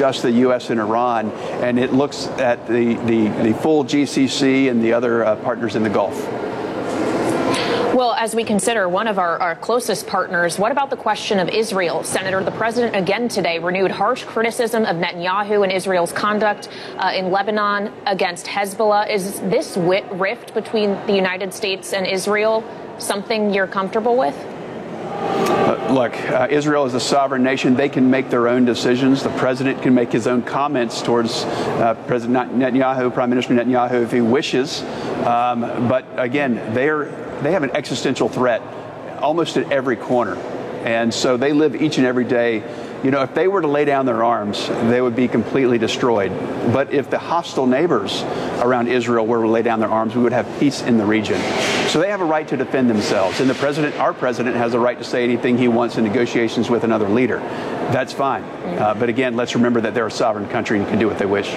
just the U.S. and Iran, and it looks at the full GCC and the other partners in the Gulf. Well, as we consider one of our closest partners, what about the question of Israel? Senator, the president again today renewed harsh criticism of Netanyahu and Israel's conduct in Lebanon against Hezbollah. Is this rift between the United States and Israel something you're comfortable with? Look, Israel is a sovereign nation. They can make their own decisions. The president can make his own comments towards President Netanyahu, Prime Minister Netanyahu, if he wishes. But again, they have an existential threat almost at every corner. And so they live each and every day. You know, if they were to lay down their arms, they would be completely destroyed. But if the hostile neighbors around Israel were to lay down their arms, we would have peace in the region. So they have a right to defend themselves. And our president, has a right to say anything he wants in negotiations with another leader. That's fine. But again, let's remember that they're a sovereign country and can do what they wish.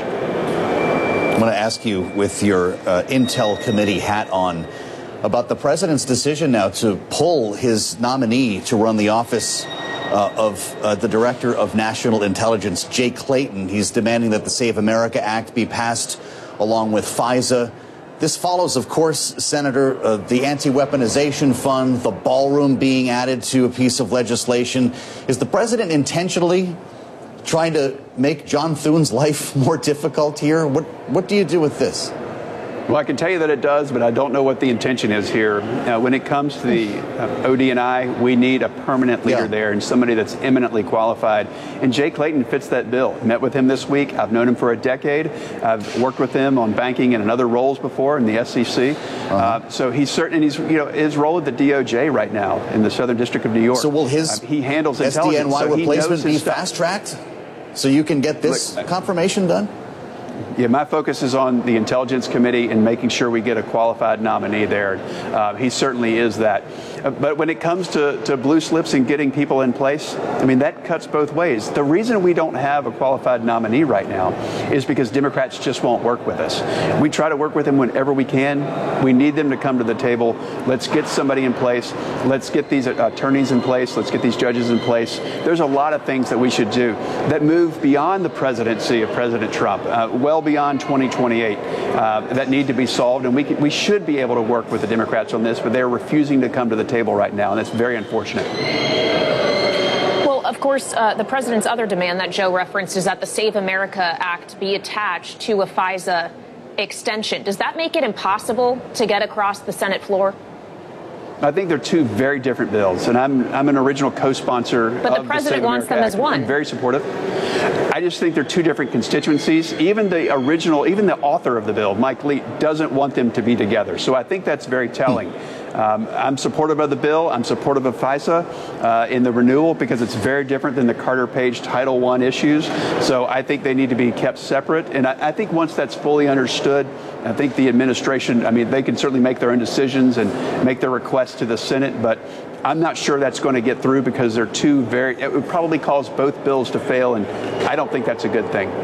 I want to ask you, with your Intel committee hat on, about the president's decision now to pull his nominee to run the office of the Director of National Intelligence, Jay Clayton. He's demanding that the Save America Act be passed along with FISA. This follows, of course, Senator, the anti-weaponization fund, the ballroom being added to a piece of legislation. Is the president intentionally trying to make John Thune's life more difficult here? What do you do with this? Well, I can tell you that it does, but I don't know what the intention is here. When it comes to the OD&I, we need a permanent leader there and somebody that's eminently qualified. And Jay Clayton fits that bill. Met with him this week. I've known him for a decade. I've worked with him on banking and in other roles before in the SEC. So he's certain, and he's, you know, his role at the DOJ right now in the Southern District of New York. So will his he handles intelligence. SDNY replacement be fast-tracked so you can get this confirmation done? Yeah, my focus is on the Intelligence Committee and making sure we get a qualified nominee there. He certainly is that. But when it comes to blue slips and getting people in place, I mean, that cuts both ways. The reason we don't have a qualified nominee right now is because Democrats just won't work with us. We try to work with them whenever we can. We need them to come to the table. Let's get somebody in place. Let's get these attorneys in place. Let's get these judges in place. There's a lot of things that we should do that move beyond the presidency of President Trump, well beyond 2028, that need to be solved. And we should be able to work with the Democrats on this, but they're refusing to come to the table right now, and that's very unfortunate. Well, of course, the president's other demand that Joe referenced is that the Save America Act be attached to a FISA extension. Does that make it impossible to get across the Senate floor? I think they're two very different bills, and I'm an original co-sponsor. But the president wants them as one. I'm very supportive. I just think they're two different constituencies. Even the author of the bill, Mike Lee, doesn't want them to be together. So I think that's very telling. I'm supportive of the bill. I'm supportive of FISA in the renewal because it's very different than the Carter Page Title I issues. So I think they need to be kept separate. And I think once that's fully understood, I think the administration, I mean, they can certainly make their own decisions and make their requests to the Senate, but I'm not sure that's going to get through because they're it would probably cause both bills to fail, and I don't think that's a good thing.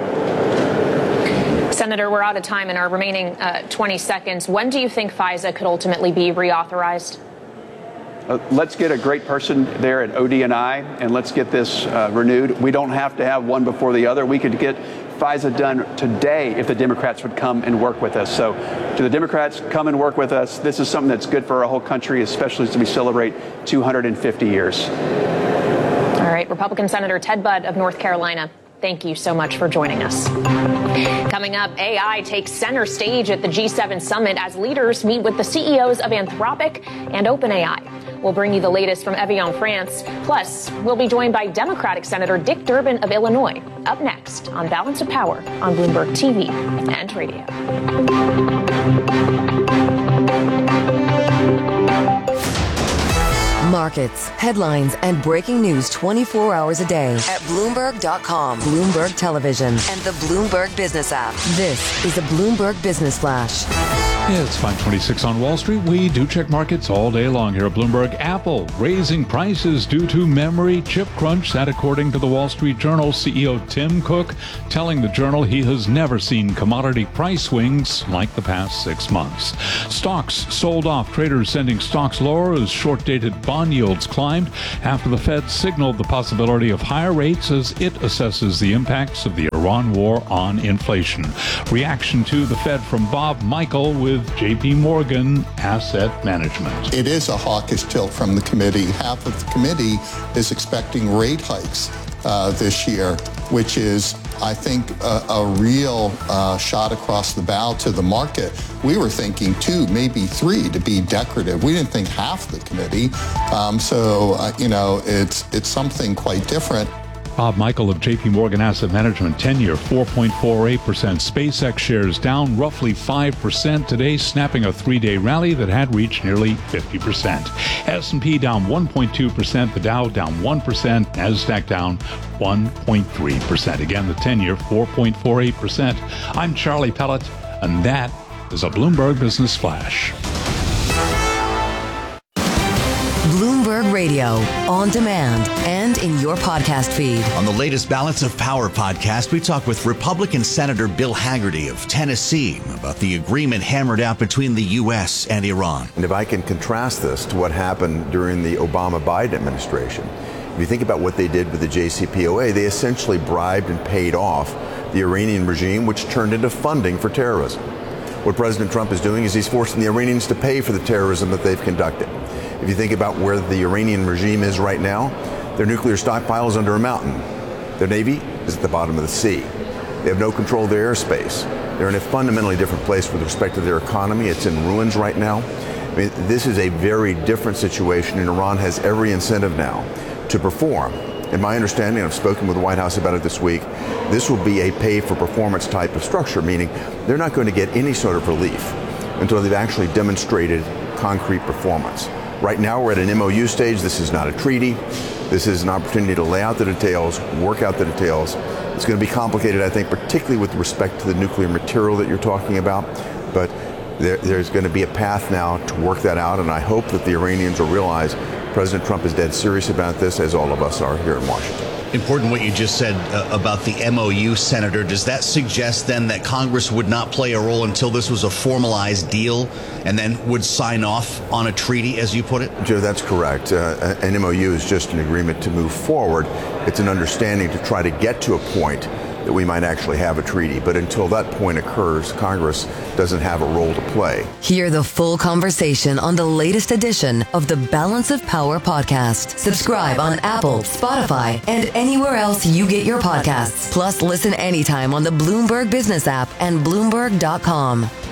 Senator, we're out of time in our remaining 20 seconds. When do you think FISA could ultimately be reauthorized? Let's get a great person there at OD&I, and let's get this renewed. We don't have to have one before the other. We could get FISA done today if the Democrats would come and work with us. So to the Democrats, come and work with us. This is something that's good for our whole country, especially as we celebrate 250 years. All right. Republican Senator Ted Budd of North Carolina, thank you so much for joining us. Coming up, AI takes center stage at the G7 summit as leaders meet with the CEOs of Anthropic and OpenAI. We'll bring you the latest from Evian, France. Plus, we'll be joined by Democratic Senator Dick Durbin of Illinois. Up next on Balance of Power on Bloomberg TV and Radio. Markets, headlines, and breaking news 24 hours a day at Bloomberg.com, Bloomberg Television, and the Bloomberg Business app. This is a Bloomberg Business Flash. It's 5:26 on Wall Street. We do check markets all day long here at Bloomberg. Apple raising prices due to memory chip crunch. That according to the Wall Street Journal, CEO Tim Cook telling the Journal he has never seen commodity price swings like the past 6 months. Stocks sold off. Traders sending stocks lower as short-dated bond yields climbed after the Fed signaled the possibility of higher rates as it assesses the impacts of the Iran war on inflation. Reaction to the Fed from Bob Michael with J.P. Morgan Asset Management. It is a hawkish tilt from the committee. Half of the committee is expecting rate hikes this year, which is, I think, a real shot across the bow to the market. We were thinking 2, maybe 3 to be decorative. We didn't think half the committee. It's something quite different. Bob Michael of J.P. Morgan Asset Management, 10-year, 4.48%. SpaceX shares down roughly 5% today, snapping a 3-day rally that had reached nearly 50%. S&P down 1.2%, the Dow down 1%, NASDAQ down 1.3%. Again, the 10-year, 4.48%. I'm Charlie Pellet, and that is a Bloomberg Business Flash. Bloomberg Radio, on demand and in your podcast feed. On the latest Balance of Power podcast, we talk with Republican Senator Bill Hagerty of Tennessee about the agreement hammered out between the U.S. and Iran. And if I can contrast this to what happened during the Obama-Biden administration, if you think about what they did with the JCPOA, they essentially bribed and paid off the Iranian regime, which turned into funding for terrorism. What President Trump is doing is he's forcing the Iranians to pay for the terrorism that they've conducted. If you think about where the Iranian regime is right now, their nuclear stockpile is under a mountain. Their navy is at the bottom of the sea. They have no control of their airspace. They're in a fundamentally different place with respect to their economy. It's in ruins right now. I mean, this is a very different situation, and Iran has every incentive now to perform. In my understanding, I've spoken with the White House about it this week, this will be a pay-for-performance type of structure, meaning they're not going to get any sort of relief until they've actually demonstrated concrete performance. Right now, we're at an MOU stage. This is not a treaty. This is an opportunity to lay out the details, work out the details. It's going to be complicated, I think, particularly with respect to the nuclear material that you're talking about. But there's going to be a path now to work that out, and I hope that the Iranians will realize President Trump is dead serious about this, as all of us are here in Washington. Important what you just said about the MOU, Senator. Does that suggest then that Congress would not play a role until this was a formalized deal and then would sign off on a treaty, as you put it? Joe, that's correct. An MOU is just an agreement to move forward. It's an understanding to try to get to a point that we might actually have a treaty. But until that point occurs, Congress doesn't have a role to play. Hear the full conversation on the latest edition of the Balance of Power podcast. Subscribe on Apple, Spotify, and anywhere else you get your podcasts. Plus, listen anytime on the Bloomberg Business app and Bloomberg.com.